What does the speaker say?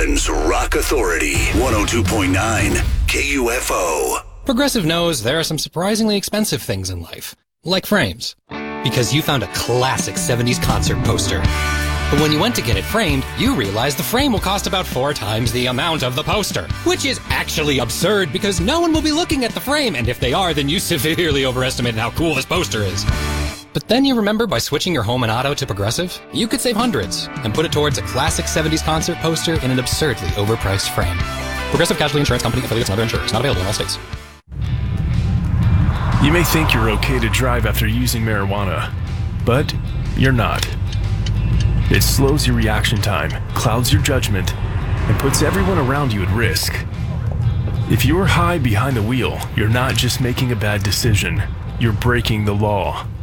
Portland's Rock Authority, 102.9 KUFO. Progressive knows there are some surprisingly expensive things in life, like frames. Because you found a classic 70s concert poster. But when you went to get it framed, you realized the frame will cost about 4 times the amount of the poster. Which is actually absurd because no one will be looking at the frame, and if they are, then you severely overestimated how cool this poster is. But then you remember by switching your home and auto to Progressive, you could save hundreds and put it towards a classic 70s concert poster in an absurdly overpriced frame. Progressive Casualty Insurance Company, affiliates, and other insurers. Not available in all states. You may think you're okay to drive after using marijuana, but you're not. It slows your reaction time, clouds your judgment, and puts everyone around you at risk. If you're high behind the wheel, you're not just making a bad decision, you're breaking the law.